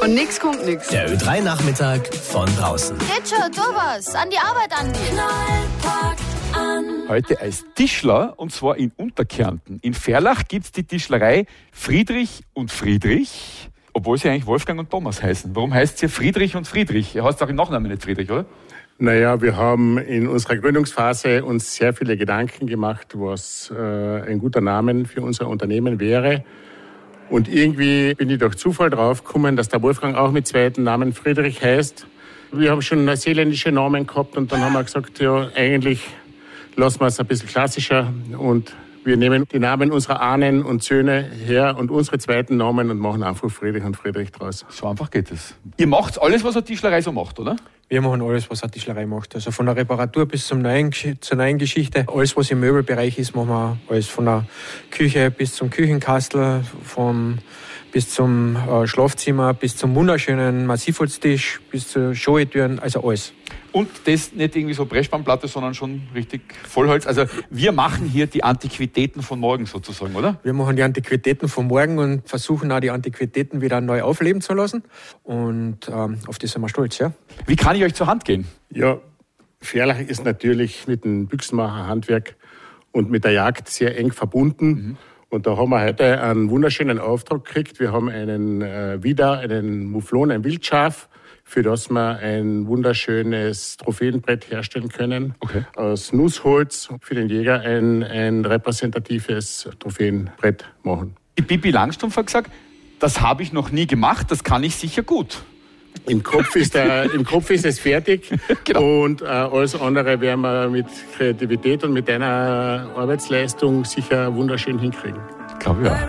Von nix kommt nix. Der Ö3-Nachmittag von draußen. Geht schon, tu was. An die Arbeit, Andi. Heute als Tischler, und zwar in Unterkärnten. In Ferlach gibt es die Tischlerei Friedrich und Friedrich, obwohl sie eigentlich Wolfgang und Thomas heißen. Warum heißt sie Friedrich und Friedrich? Ihr heißt auch im Nachnamen nicht Friedrich, oder? Naja, wir haben in unserer Gründungsphase uns sehr viele Gedanken gemacht, was ein guter Name für unser Unternehmen wäre. Und irgendwie bin ich durch Zufall draufgekommen, dass der Wolfgang auch mit zweiten Namen Friedrich heißt. Wir haben schon neuseeländische Namen gehabt und dann haben wir gesagt, ja, eigentlich lassen wir es ein bisschen klassischer und wir nehmen die Namen unserer Ahnen und Söhne her und unsere zweiten Namen und machen einfach Friedrich und Friedrich draus. So einfach geht es. Ihr macht alles, was eine Tischlerei so macht, oder? Wir machen alles, was eine Tischlerei macht. Also von der Reparatur bis zur neuen Geschichte. Alles, was im Möbelbereich ist, machen wir alles. Von der Küche bis zum Küchenkastel, bis zum Schlafzimmer, bis zum wunderschönen Massivholztisch, bis zu Show-Türen, also alles. Und das nicht irgendwie so Pressspanplatte, sondern schon richtig Vollholz. Also wir machen hier die Antiquitäten von morgen sozusagen, oder? Wir machen die Antiquitäten von morgen und versuchen auch die Antiquitäten wieder neu aufleben zu lassen. Und auf das sind wir stolz, ja. Wie kann ich euch zur Hand gehen? Ja, Ferlach ist natürlich mit dem Büchsenmacherhandwerk und mit der Jagd sehr eng verbunden. Mhm. Und da haben wir heute einen wunderschönen Auftrag gekriegt. Wir haben einen Mouflon, ein Wildschaf, für das wir ein wunderschönes Trophäenbrett herstellen können. Okay. Aus Nussholz für den Jäger ein repräsentatives Trophäenbrett machen. Die Bibi Langstrumpf hat gesagt, das habe ich noch nie gemacht, das kann ich sicher gut. Im Kopf ist es fertig. Genau. Und alles andere werden wir mit Kreativität und mit einer Arbeitsleistung sicher wunderschön hinkriegen. Ich glaube ja.